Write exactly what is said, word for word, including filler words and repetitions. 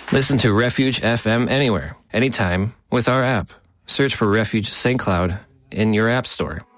Listen to Refuge F M anywhere, anytime with our app. Search for Refuge Saint Cloud in your app store.